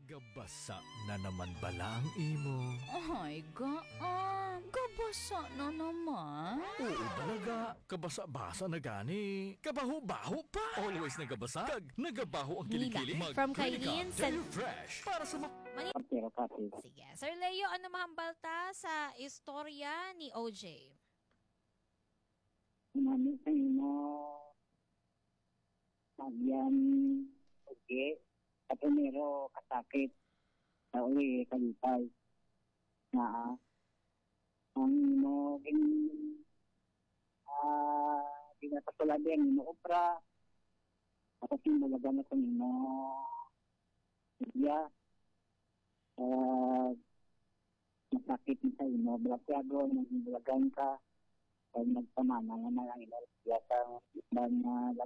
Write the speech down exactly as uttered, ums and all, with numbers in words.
Gabasa na naman bala ang imo. Ay, gaan. Gabasa na naman. Oo balaga, kabasa-basa na gani. Kabaho-baho pa. Always nagabasa, kag nagabaho ang kilikili. Nila. From Kailin, San... San- Fresh. Para sa mga... Pero kasi, Sige. Sir Leo, ano mahambalta sa istorya ni O J? mami sa imo, nagyan, okay, at umiro kasakit sa uli kalipay na ang imo ging ah pinapasulabi ang imo opera tapos yung malagamit ang imo iya ah masakit sa imo blakyago nang bulagan ka pag nagpamana nga na lang ilalagyan sa ibang